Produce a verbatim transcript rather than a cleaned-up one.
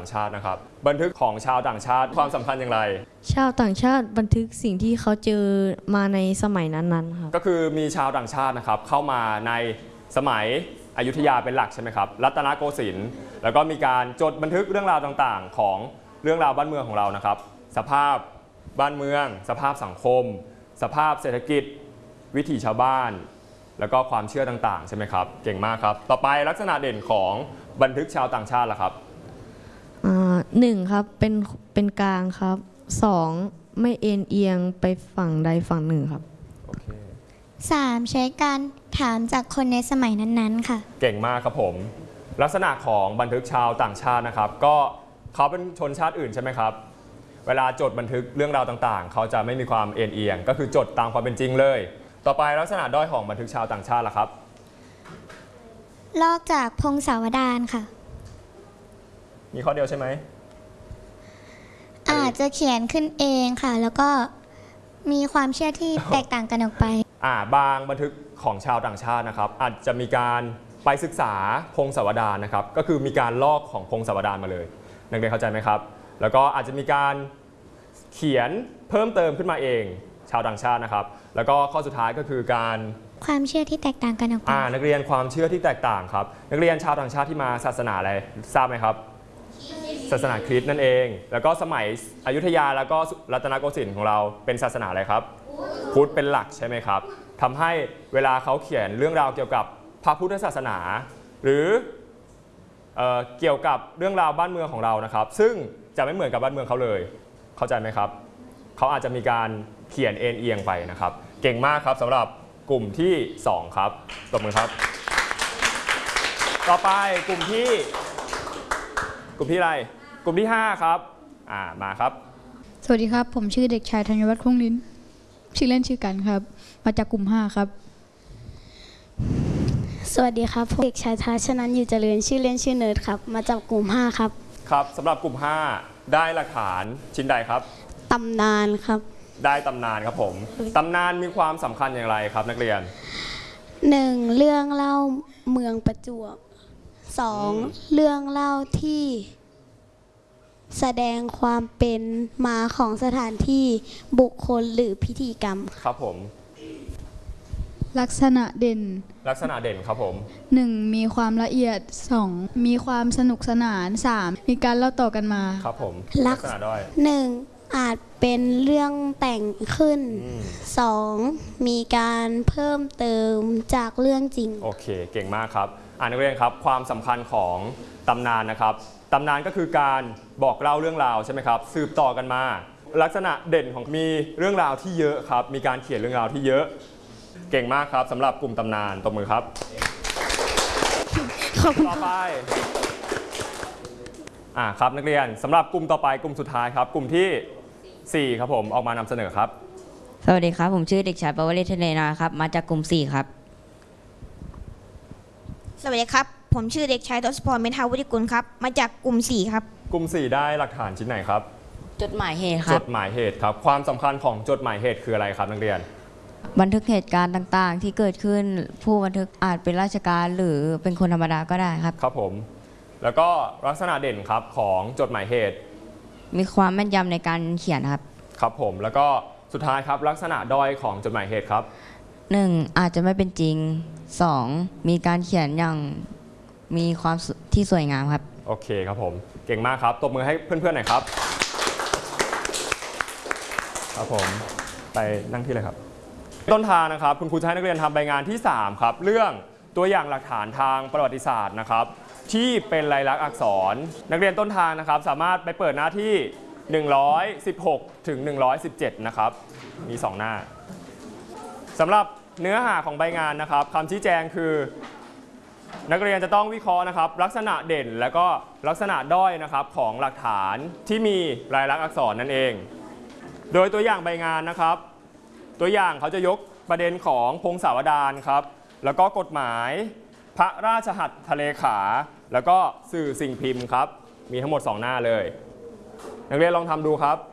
างชาตินะครับบันทึกของชาวต่างชาติความสำคัญอย่างไรชาวต่างชาติบันทึกสิ่งที่เขาเจอมาในสมัยนั้นๆครับก็คือมีชาวต่างชาตินะครับเข้ามาในสมัยอยุธยาเป็นหลักใช่ไหมครับรัตนโกสินทร์แล้วก็มีการจดบันทึกเรื่องราวต่างๆของเรื่องราวบ้านเมืองของเรานะครับสภาพบ้านเมืองสภาพสังคมสภาพเศรษฐกิจวิถีชาวบ้านแล้วก็ความเชื่อต่างๆใช่ไหมครับเก่งมากครับต่อไปลักษณะเด่นของบันทึกชาวต่างชาติล่ะครับหนึ่งครับเป็นเป็นกลางครับสองไม่เอ็นเอียงไปฝั่งใดฝั่งหนึ่งครับสามใช้การถามจากคนในสมัยนั้นๆค่ะเก่งมากครับผมลักษณะของบันทึกชาวต่างชาตินะครับก็เขาเป็นชนชาติอื่นใช่ไหมครับเวลาจดบันทึกเรื่องราวต่างๆเขาจะไม่มีความเอ็นเอียงก็คือจดตามความเป็นจริงเลยต่อไปลักษณะด้อยของบันทึกชาวต่างชาติล่ะครับลอกจากพงศาวดารค่ะมีข้อเดียวใช่ไหมอาจจะเขียนขึ้นเองค่ะแล้วก็มีความเชื่อที่แตกต่างกันออกไปอ่าบางบันทึกของชาวต่างชาตินะครับอาจจะมีการไปศึกษาพงศาวดารนะครับก็คือมีการลอกของพงศาวดารมาเลยนักเรียนเข้าใจไหมครับแล้วก็อาจจะมีการเขียนเพิ่มเติมขึ้นมาเองชาวต่างชาตินะครับแล้วก็ข้อสุดท้ายก็คือการความเชื่อที่แตกต่างกันออกไปอ่านักเรียนความเชื่อที่แตกต่างครับนักเรียนชาวต่างชาติที่มาศาสนาอะไรทราบไหมครับศาสนาคริสต์นั่นเองแล้วก็สมัยอยุธยาแล้วก็รัตนโกสินทร์ของเราเป็นศาสนาอะไรครับพุทธเป็นหลักใช่ไหมครับทำให้เวลาเขาเขียนเรื่องราวเกี่ยวกับพระพุทธศาสนาหรือ เอ่อ เกี่ยวกับเรื่องราวบ้านเมืองของเรานะครับซึ่งจะไม่เหมือนกับบ้านเมืองเขาเลยเข้าใจไหมครับเขาอาจจะมีการเขียนเอ็นเอียงไปนะครับเก่งมากครับสำหรับกลุ่มที่สองครับตบมือครับต่อไปกลุ่มที่กลุ่มที่อะไรกลุ่มที่ห้าครับอ่ามาครับสวัสดีครับผมชื่อเด็กชายธัญวัฒน์คงลิ้นชื่อเล่นชื่อกันครับมาจากกลุ่มห้าครับสวัสดีครับเด็กชายทัชนันอยู่เจริญชื่อเล่นชื่อเนิร์ดครับมาจากกลุ่มห้าครับครับสำหรับกลุ่มห้าได้หลักฐานชิ้นใดครับตำนานครับได้ตำนานครับผมตำนานมีความสำคัญอย่างไรครับนักเรียนหนึ่งเรื่องเล่าเมืองประจวบสองเรื่องเล่าที่แสดงความเป็นมาของสถานที่บุคคลหรือพิธีกรรมครับผมลักษณะเด่นลักษณะเด่นครับผมหนึ่งมีความละเอียดสองมีความสนุกสนานสามมีการเล่าต่อกันมาครับผมลักษณะด้อยหนึ่งอาจเป็นเรื่องแต่งขึ้นสองมีการเพิ่มเติมจากเรื่องจริงโอเคเก่งมากครับอ่านนักเรียนครับความสำคัญของตำนานนะครับตำนานก็คือการบอกเล่าเรื่องราวใช่ไหมครับสืบต่อกันมาลักษณะเด่นของมีเรื่องราวที่เยอะครับมีการเขียนเรื่องราวที่เยอะเก่งมากครับสำหรับกลุ่มตำนานตบมือครับต่อไปอ่าครับนักเรียนสำหรับกลุ่มต่อไปกลุ่มสุดท้ายครับกลุ่มที่สี่ครับผมออกมานำเสนอครับสวัสดีครับผมชื่อเด็กชายปวเรศทะเลนาครับมาจากกลุ่มสี่ครับสวัสดีครับผมชื่อเด็กชายทศพรเมธาวุฒิกุลครับมาจากกลุ่มสี่ครับกลุ่มสี่ได้หลักฐานชิ้นไหนครับจดหมายเหตุครับจดหมายเหตุครับความสำคัญของจดหมายเหตุคืออะไรครับนักเรียนบันทึกเหตุการณ์ต่างๆที่เกิดขึ้นผู้บันทึกอาจเป็นราชการหรือเป็นคนธรรมดาก็ได้ครับครับผมแล้วก็ลักษณะเด่นครับของจดหมายเหตุมีความแม่นยำในการเขียนครับครับผมแล้วก็สุดท้ายครับลักษณะด้อยของจดหมายเหตุครับหนึ่งอาจจะไม่เป็นจริงสองมีการเขียนอย่างมีความที่สวยงามครับโอเคครับผมเก่งมากครับตบมือให้เพื่อนๆหน่อยครับครับผมไปนั่งที่เลยครับต้นทางนะครับคุณครูจะให้นักเรียนทำใบงานที่สามครับเรื่องตัวอย่างหลักฐานทางประวัติศาสตร์นะครับที่เป็นลายลักษณ์อักษรนักเรียนต้นทางนะครับสามารถไปเปิดหน้าที่หนึ่งร้อยสิบหกถึงหนึ่งร้อยสิบเจ็ดนะครับมีสองหน้าสำหรับเนื้อหาของใบงานนะครับคำชี้แจงคือนักเรียนจะต้องวิเคราะห์นะครับลักษณะเด่นและก็ลักษณะด้อยนะครับของหลักฐานที่มีลายลักษณ์อักษรนั่นเองโดยตัวอย่างใบงานนะครับตัวอย่างเขาจะยกประเด็นของพงศาวดารครับแล้วก็กฎหมายพระราชหัตถเลขาแล้วก็สื่อสิ่งพิมพ์ครับมีทั้งหมดสองหน้าเลยนักเรียนลองทำดูครับ